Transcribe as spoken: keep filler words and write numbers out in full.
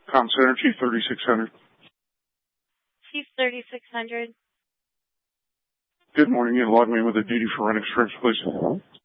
Com Center, Chief thirty-six hundred. Chief thirty-six hundred. Good morning. You log me with a duty for running strips, please.